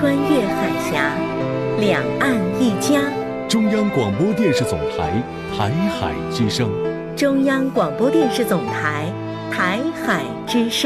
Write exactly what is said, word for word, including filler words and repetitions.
穿越海峡，两岸一家。 中央广播电视总台台海之声。 中央广播电视总台台海之声。